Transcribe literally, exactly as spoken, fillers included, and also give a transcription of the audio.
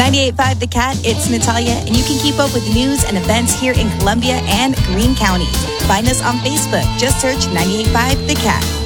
ninety-eight point five The Cat, it's Natalia, and you can keep up with news and events here in Columbia and Greene County. Find us on Facebook. Just search ninety-eight point five The Cat.